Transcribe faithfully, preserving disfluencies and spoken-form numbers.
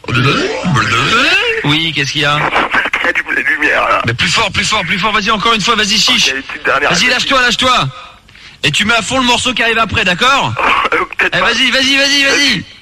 Oui, qu'est-ce qu'il y a? Il y a du la lumière là. Mais plus fort, plus fort, plus fort, vas-y encore une fois, vas-y chiche. Vas-y, lâche-toi, lâche-toi. Et tu mets à fond le morceau qui arrive après, d'accord? Eh, vas-y, vas-y, vas-y, vas-y.